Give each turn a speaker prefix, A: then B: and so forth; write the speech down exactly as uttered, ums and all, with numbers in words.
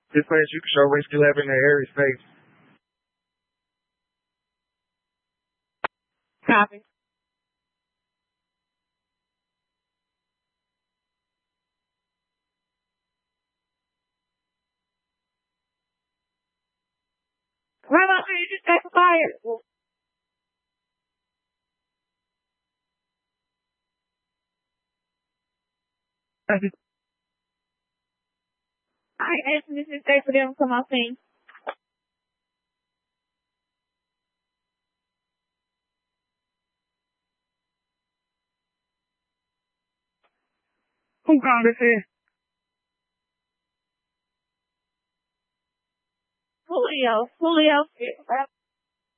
A: This way you can show Risk eleven in the area space.
B: Copy. Why don't you just take a fire? I asked Missus Day for them to come off scene.
A: Who called this in?
B: Julio. Julio.